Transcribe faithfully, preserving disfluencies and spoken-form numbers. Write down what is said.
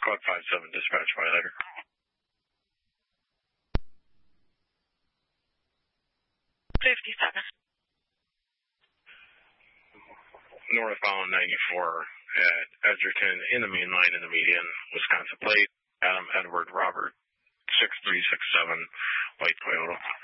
Quad five seven, dispatch violator. fifty-seven. Northbound ninety-four at Edgerton in the main line in the median, Wisconsin plate, Adam Edward Robert, six three six seven, white Toyota.